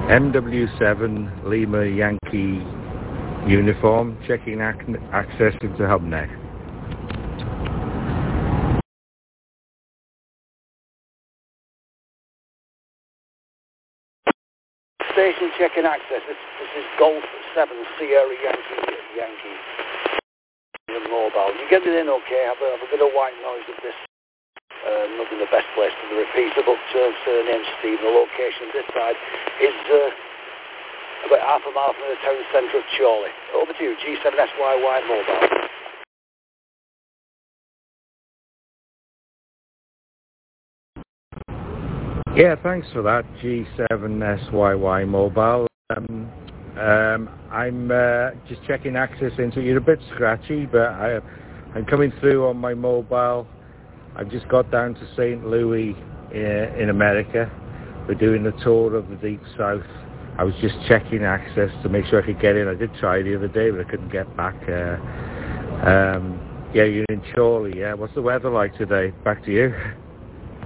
MW7 Lima Yankee uniform, checking access into HubNet. Station checking access. This is Golf 7 Sierra Yankee mobile. You get it in okay, have a bit of white noise of this. Not in the best place for the repeater, but surname Steve. The location this side is about half a mile from the town centre of Chorley. Over to you, G7SYY mobile. Yeah, thanks for that, G7SYY mobile. I'm just checking access into it. You're a bit scratchy, but I'm coming through on my mobile. I've just got down to St. Louis in America. We're doing the tour of the Deep South. I was just checking access to make sure I could get in. I did try the other day, but I couldn't get back. Yeah, you're in Chorley, yeah. What's the weather like today? Back to you.